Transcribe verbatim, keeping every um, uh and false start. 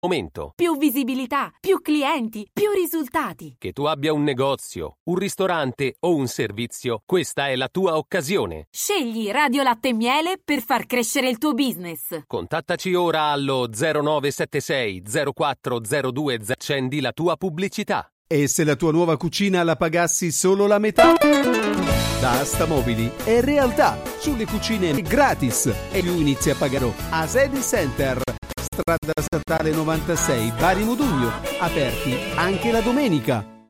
momento. Più visibilità, più clienti, più risultati. Che tu abbia un negozio, un ristorante o un servizio, questa è la tua occasione. Scegli Radio Latte e Miele per far crescere il tuo business. Contattaci ora allo zero nove sette sei zero quattro zero due. Accendi la tua pubblicità. E se la tua nuova cucina la pagassi solo la metà? Da Asta Mobili è realtà. Sulle cucine gratis. E tu inizi a pagare. Asedi Center, strada statale novantasei, Bari Modugno. Aperti anche la domenica.